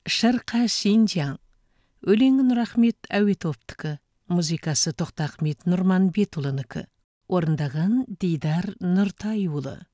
Шырқа Шинжаң. Өлеңі Нұрахмет Әуетовтікі, музыкасы Тоқтахмет Нұрманбетұлынікі. Орындаған Дидар Нұртайұлы.